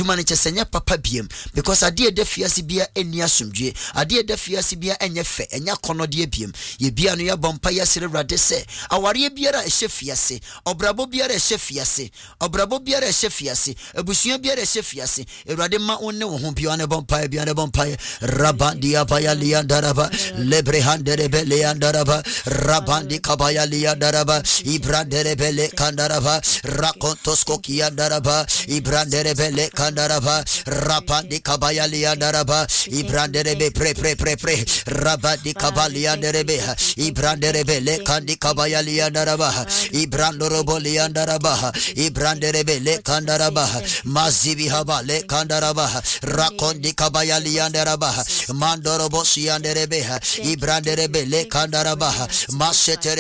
adwuma no kyesenya papa biem because ade da fiase bia eni asomdwe ade da fiase bia enye fe enya konode biem ye bia no ya bompa ya sere wrade se aware biara ehye fiase obrabo biara ehye fiase obrabo biara ehye fiase abusua biara ehye fiase ewrade ma wonne wo ho bia ne bompa rabandi abaya liandaraba lebre handerebe liandaraba rabandi kabaya liandaraba ibranderebe le kandaraba rakontosko kiandaraba ibranderebe le kandaraba rapandi kabaya liandaraba ibranderebe pre rabandi kabaya liandarebe ibranderebe le kandi kabaya liandaraba ibrandorobo liandaraba ibranderebe le kandaraba mazibi haba le kandaraba rakondi kabaya liandaraba mandorobo sianderebe ibranderebe le kandaraba masetere